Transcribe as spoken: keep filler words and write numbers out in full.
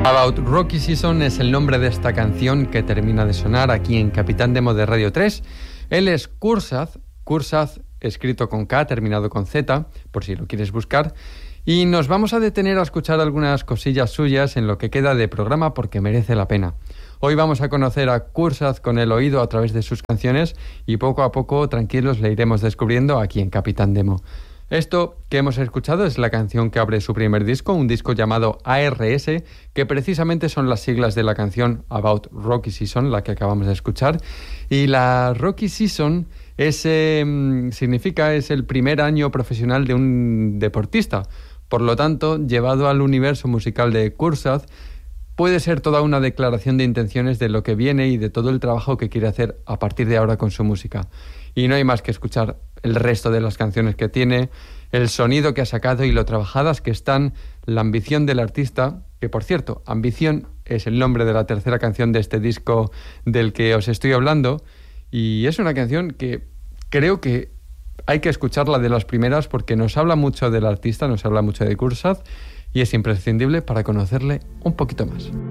About Rocky Season es el nombre de esta canción que termina de sonar aquí en Capitán Demo de Radio tres. Él es Kursad, Kursad escrito con K, terminado con Z, por si lo quieres buscar. Y nos vamos a detener a escuchar algunas cosillas suyas en lo que queda de programa porque merece la pena. Hoy vamos a conocer a Kursad con el oído a través de sus canciones y poco a poco, tranquilos, le iremos descubriendo aquí en Capitán Demo. Esto que hemos escuchado es la canción que abre su primer disco, un disco llamado A R S, que precisamente son las siglas de la canción About Rocky Season, la que acabamos de escuchar. Y la Rocky Season es, eh, significa es el primer año profesional de un deportista. Por lo tanto, llevado al universo musical de Kursad, puede ser toda una declaración de intenciones de lo que viene y de todo el trabajo que quiere hacer a partir de ahora con su música. Y no hay más que escuchar el resto de las canciones que tiene, el sonido que ha sacado y lo trabajadas que están, la ambición del artista, que por cierto, Ambición es el nombre de la tercera canción de este disco del que os estoy hablando, y es una canción que creo que hay que escucharla de las primeras porque nos habla mucho del artista, nos habla mucho de Kursad y es imprescindible para conocerle un poquito más.